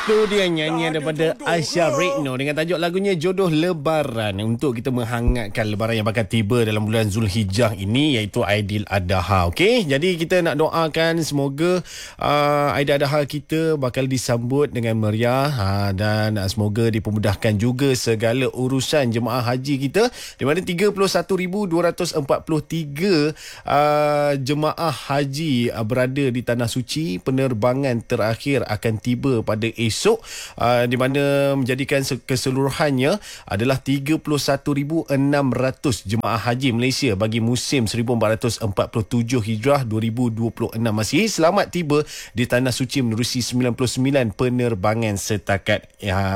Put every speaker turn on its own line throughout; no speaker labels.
Itu dia nyanyian daripada Aisyah Rekno dengan tajuk lagunya Jodoh Lebaran, untuk kita menghangatkan Lebaran yang bakal tiba dalam bulan Zulhijjah ini, iaitu Aidiladha. Okey, jadi kita nak doakan semoga Aidiladha kita bakal disambut dengan meriah, dan semoga dipermudahkan juga segala urusan jemaah haji kita, di mana 31,243 jemaah haji berada di Tanah Suci. Penerbangan terakhir akan tiba pada esok, di mana menjadikan keseluruhannya adalah 31,600 jemaah haji Malaysia bagi musim 1447 Hijrah 2026 Masihi selamat tiba di Tanah Suci menerusi 99 penerbangan setakat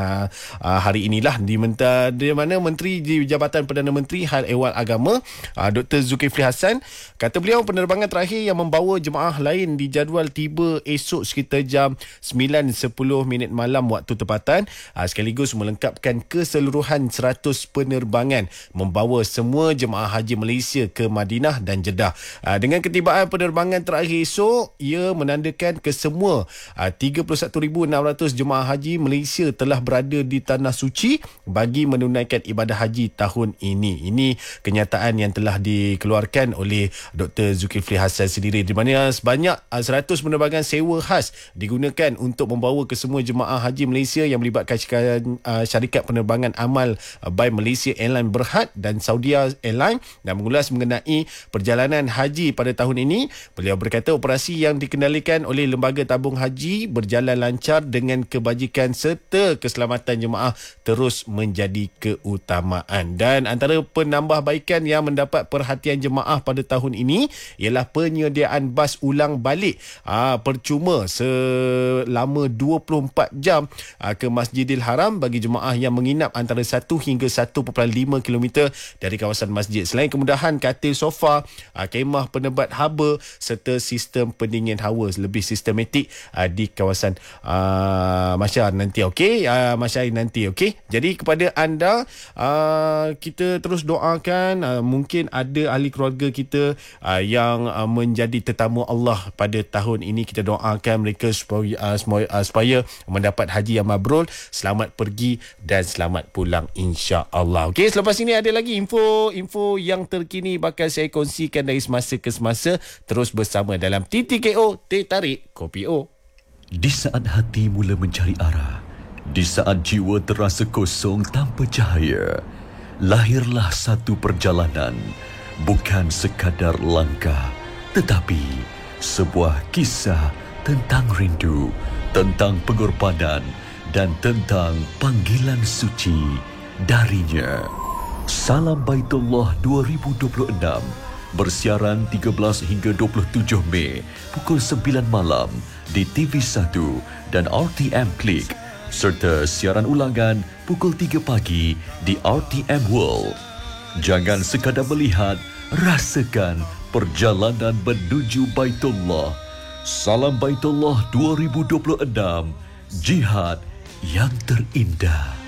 hari inilah, di mana Menteri di Jabatan Perdana Menteri Hal Ehwal Agama Dr. Zulkifli Hassan kata beliau penerbangan terakhir yang membawa jemaah lain dijadual tiba esok sekitar jam 9.10 minit malam waktu tempatan, sekaligus melengkapkan keseluruhan 100 penerbangan membawa semua jemaah haji Malaysia ke Madinah dan Jeddah. Dengan ketibaan penerbangan terakhir esok, ia menandakan kesemua 31,600 jemaah haji Malaysia telah berada di Tanah Suci bagi menunaikan ibadah haji tahun ini. Ini kenyataan yang telah dikeluarkan oleh Dr. Zulkifli Hassan sendiri, di mana sebanyak 100 penerbangan sewa khas digunakan untuk membawa ke semua jemaah haji Malaysia yang melibatkan syarikat penerbangan amal by Malaysia Airlines Berhad dan Saudia Airlines. Dan mengulas mengenai perjalanan haji pada tahun ini, beliau berkata operasi yang dikendalikan oleh Lembaga Tabung Haji berjalan lancar dengan kebajikan serta keselamatan jemaah terus menjadi keutamaan. Dan antara penambahbaikan yang mendapat perhatian jemaah pada tahun ini ialah penyediaan bas ulang balik percuma selama 24 jam ke Masjidil Haram bagi jemaah yang menginap antara 1 hingga 1.5 km dari kawasan masjid. Selain kemudahan katil sofa, kemah penebat haba serta sistem pendingin hawa lebih sistematik di kawasan masyarakat nanti. Okey, masyarakat nanti. Okey, jadi kepada anda, kita terus doakan mungkin ada ahli keluarga kita yang menjadi tetamu Allah pada tahun ini. Kita doakan mereka supaya mendapat haji yang mabrur, selamat pergi dan selamat pulang insya-Allah. Okey, selepas ini ada lagi info yang terkini bakal saya kongsikan dari semasa ke semasa. Terus bersama dalam TTKO Teh Tarik Kopi O.
Di saat hati mula mencari arah, di saat jiwa terasa kosong tanpa cahaya, lahirlah satu perjalanan, bukan sekadar langkah, tetapi sebuah kisah tentang rindu, tentang pengorbanan dan tentang panggilan suci darinya. Salam Baitullah 2026 bersiaran 13 hingga 27 Mei pukul 9 malam di TV1 dan RTM Klik, serta siaran ulangan pukul 3 pagi di RTM World. Jangan sekadar melihat, rasakan perjalanan menuju Baitullah. Salam Baitullah 2026, jihad yang terindah.